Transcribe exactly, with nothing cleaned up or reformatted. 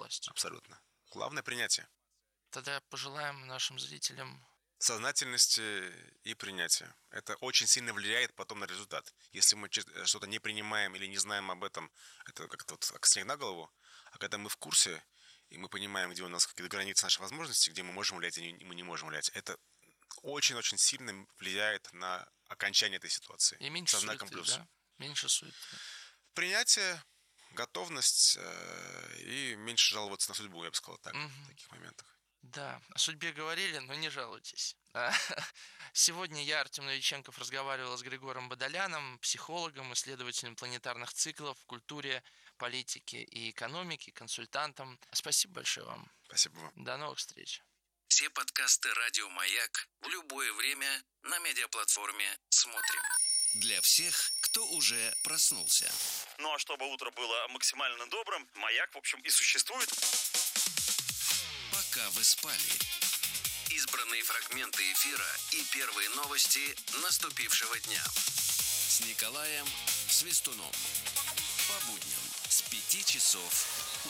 усталость. Абсолютно. Главное — принятие. Тогда пожелаем нашим зрителям Сознательности и принятия. Это очень сильно влияет потом на результат. Если мы что-то не принимаем или не знаем об этом, это как-то вот как снег на голову. А когда мы в курсе, и мы понимаем, где у нас какие-то границы нашей возможности, где мы можем влиять, и мы не можем влиять, это очень-очень сильно влияет на окончание этой ситуации. И меньше Со знаком суеты, плюс. да? Меньше суеты. Принятие, готовность э, и меньше жаловаться на судьбу, я бы сказал так, Угу. в таких моментах. Да, о судьбе говорили, но не жалуйтесь. Сегодня я, Артем Новиченков, разговаривал с Григором Бодоляном, психологом, исследователем планетарных циклов в культуре, политике и экономике, консультантом. Спасибо большое вам. Спасибо вам. До новых встреч. Все подкасты «Радио Маяк» в любое время на медиаплатформе «Смотрим». Для всех, кто уже проснулся. Ну а чтобы утро было максимально добрым, «Маяк», в общем, и существует. Пока вы спали. Избранные фрагменты эфира и первые новости наступившего дня. С Николаем Свистуном. По будням с пяти часов